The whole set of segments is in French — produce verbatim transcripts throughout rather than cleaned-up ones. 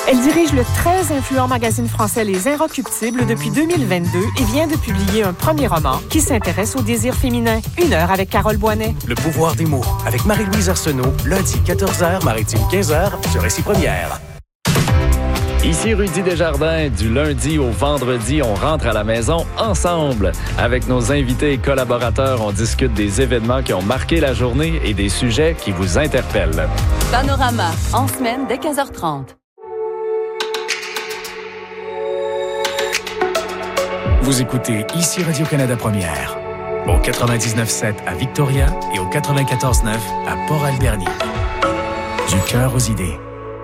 Elle dirige le très influent magazine français Les Inrecuptibles depuis deux mille vingt-deux et vient de publier un premier roman qui s'intéresse au désir féminin. Une heure avec Carole Boinet. Le pouvoir des mots avec Marie-Louise Arsenault, lundi quatorze heures, Maritime quinze heures, sur Récit Première. Ici Rudy Desjardins. Du lundi au vendredi, on rentre à la maison ensemble. Avec nos invités et collaborateurs, on discute des événements qui ont marqué la journée et des sujets qui vous interpellent. Panorama, en semaine dès quinze heures trente. Vous écoutez ici Radio-Canada Première, au quatre-vingt-dix-neuf sept à Victoria et au quatre-vingt-quatorze neuf à Port-Alberni. Du cœur aux idées.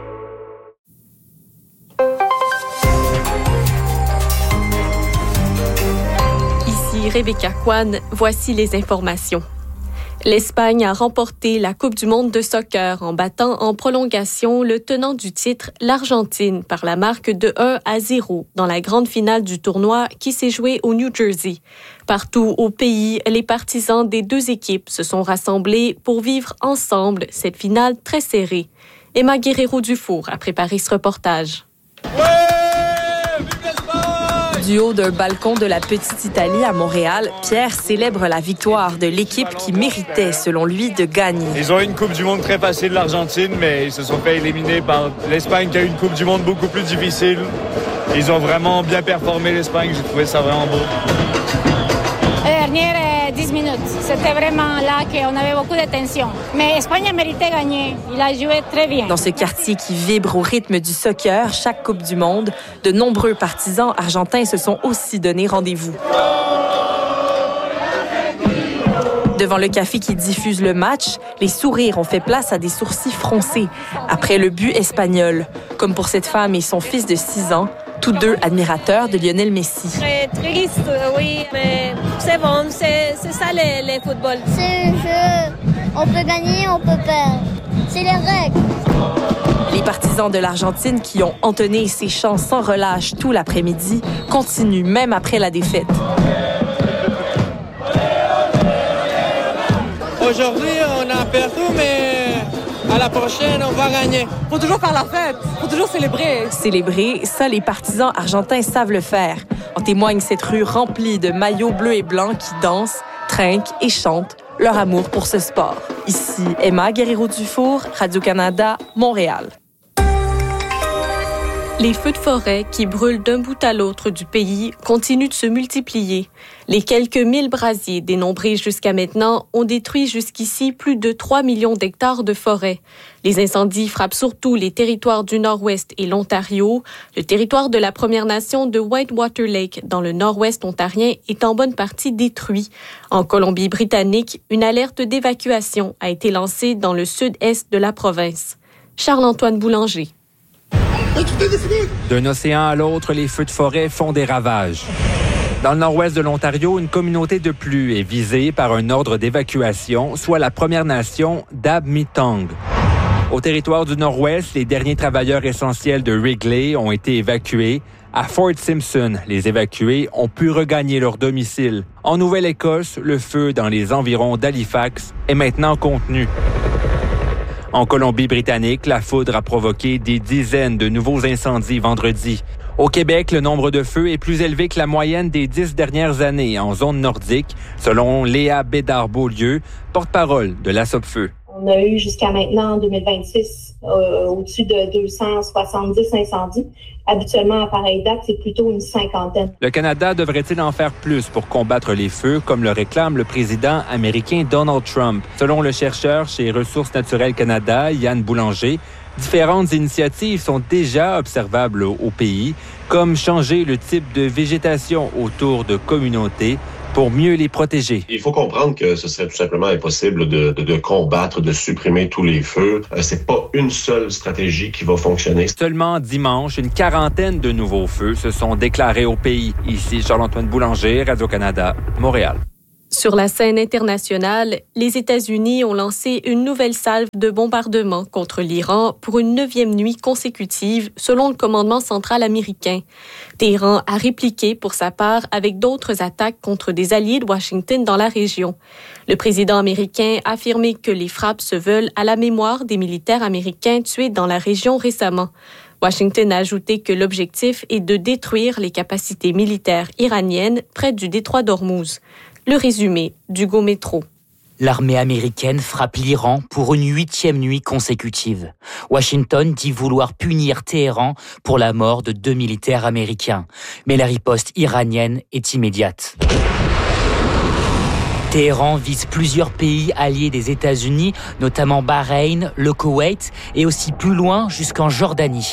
Ici Rebecca Kwan, voici les informations. L'Espagne a remporté la Coupe du monde de soccer en battant en prolongation le tenant du titre, l'Argentine, par la marque de un à zéro dans la grande finale du tournoi qui s'est jouée au New Jersey. Partout au pays, les partisans des deux équipes se sont rassemblés pour vivre ensemble cette finale très serrée. Emma Guerrero-Dufour a préparé ce reportage. Ouais! Du haut d'un balcon de la Petite Italie à Montréal, Pierre célèbre la victoire de l'équipe qui méritait, selon lui, de gagner. Ils ont eu une Coupe du monde très facile, l'Argentine, mais ils se sont fait éliminer par l'Espagne qui a eu une Coupe du monde beaucoup plus difficile. Ils ont vraiment bien performé, l'Espagne. J'ai trouvé ça vraiment beau. Les dernières dix minutes, c'était vraiment là qu'on avait beaucoup de tension. Mais l'Espagne méritait gagner. Il a joué très bien. Dans ce quartier qui vibre au rythme du soccer, chaque Coupe du monde, de nombreux partisans argentins se sont aussi donné rendez-vous. Devant le café qui diffuse le match, les sourires ont fait place à des sourcils froncés après le but espagnol. Comme pour cette femme et son fils de six ans, tous deux admirateurs de Lionel Messi. Très triste, oui, mais c'est bon, c'est, c'est ça le, le football. C'est un jeu, on peut gagner, on peut perdre. C'est les règles. Les partisans de l'Argentine qui ont entonné ces chants sans relâche tout l'après-midi continuent même après la défaite. Aujourd'hui, on a perdu, mais à la prochaine, on va gagner. Faut toujours faire la fête, faut toujours célébrer. Célébrer, ça, les partisans argentins savent le faire. En témoigne cette rue remplie de maillots bleus et blancs qui dansent, trinquent et chantent leur amour pour ce sport. Ici, Emma Guerrero-Dufour, Radio-Canada, Montréal. Les feux de forêt qui brûlent d'un bout à l'autre du pays continuent de se multiplier. Les quelques mille brasiers dénombrés jusqu'à maintenant ont détruit jusqu'ici plus de trois millions d'hectares de forêt. Les incendies frappent surtout les territoires du Nord-Ouest et l'Ontario. Le territoire de la Première Nation de Whitewater Lake, dans le Nord-Ouest ontarien, est en bonne partie détruit. En Colombie-Britannique, une alerte d'évacuation a été lancée dans le sud-est de la province. Charles-Antoine Boulanger. D'un océan à l'autre, les feux de forêt font des ravages. Dans le nord-ouest de l'Ontario, une communauté de plus est visée par un ordre d'évacuation, soit la Première Nation d'Abmitang. Au territoire du nord-ouest, les derniers travailleurs essentiels de Wrigley ont été évacués. À Fort Simpson, les évacués ont pu regagner leur domicile. En Nouvelle-Écosse, le feu dans les environs d'Halifax est maintenant contenu. En Colombie-Britannique, la foudre a provoqué des dizaines de nouveaux incendies vendredi. Au Québec, le nombre de feux est plus élevé que la moyenne des dix dernières années en zone nordique, selon Léa Bédard-Beaulieu, porte-parole de la Sopfeu. On a eu jusqu'à maintenant, en deux mille vingt-six, euh, au-dessus de deux cent soixante-dix incendies. Habituellement, à pareille date, c'est plutôt une cinquantaine. Le Canada devrait-il en faire plus pour combattre les feux, comme le réclame le président américain Donald Trump? Selon le chercheur chez Ressources naturelles Canada, Yann Boulanger, différentes initiatives sont déjà observables au pays, comme changer le type de végétation autour de communautés pour mieux les protéger. Il faut comprendre que ce serait tout simplement impossible de, de, de combattre, de supprimer tous les feux. Euh, c'est pas une seule stratégie qui va fonctionner. Seulement dimanche, une quarantaine de nouveaux feux se sont déclarés au pays. Ici, Charles-Antoine Boulanger, Radio-Canada, Montréal. Sur la scène internationale, les États-Unis ont lancé une nouvelle salve de bombardements contre l'Iran pour une neuvième nuit consécutive, selon le commandement central américain. Téhéran a répliqué pour sa part avec d'autres attaques contre des alliés de Washington dans la région. Le président américain a affirmé que les frappes se veulent à la mémoire des militaires américains tués dans la région récemment. Washington a ajouté que l'objectif est de détruire les capacités militaires iraniennes près du détroit d'Ormuz. Le résumé d'Hugo Métro. L'armée américaine frappe l'Iran pour une huitième nuit consécutive. Washington dit vouloir punir Téhéran pour la mort de deux militaires américains. Mais la riposte iranienne est immédiate. Téhéran vise plusieurs pays alliés des États-Unis, notamment Bahreïn, le Koweït et aussi plus loin jusqu'en Jordanie.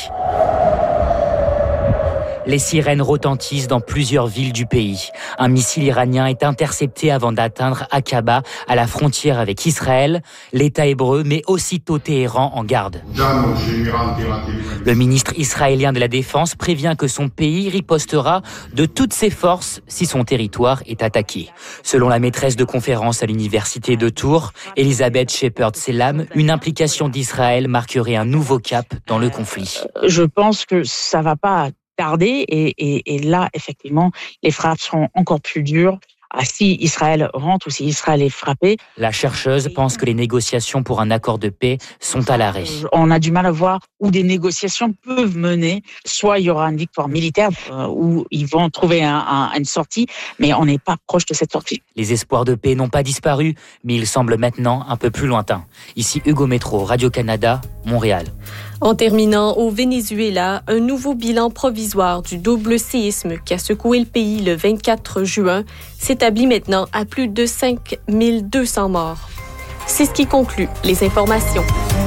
Les sirènes retentissent dans plusieurs villes du pays. Un missile iranien est intercepté avant d'atteindre Aqaba, à la frontière avec Israël. L'État hébreu met aussitôt Téhéran en garde. Le ministre israélien de la Défense prévient que son pays ripostera de toutes ses forces si son territoire est attaqué. Selon la maîtresse de conférence à l'université de Tours, Elisabeth Shepard-Selam, une implication d'Israël marquerait un nouveau cap dans le conflit. Je pense que ça va pas tarder et, et, et là, effectivement, les frappes seront encore plus dures. Ah, si Israël rentre ou si Israël est frappé. La chercheuse pense que les négociations pour un accord de paix sont à l'arrêt. On a du mal à voir où des négociations peuvent mener. Soit il y aura une victoire militaire, euh, où ils vont trouver un, un, une sortie, mais on n'est pas proche de cette sortie. Les espoirs de paix n'ont pas disparu, mais ils semblent maintenant un peu plus lointains. Ici Hugo Métro, Radio-Canada, Montréal. En terminant, au Venezuela, un nouveau bilan provisoire du double séisme qui a secoué le pays le vingt-quatre juin s'établit maintenant à plus de cinq mille deux cents morts. C'est ce qui conclut les informations.